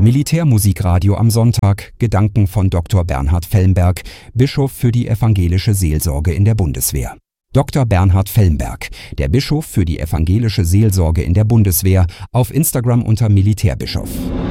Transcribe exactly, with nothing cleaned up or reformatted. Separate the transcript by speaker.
Speaker 1: Militärmusikradio am Sonntag, Gedanken von Doktor Bernhard Fellenberg, Bischof für die evangelische Seelsorge in der Bundeswehr. Doktor Bernhard Fellenberg, der Bischof für die evangelische Seelsorge in der Bundeswehr, auf Instagram unter Militärbischof.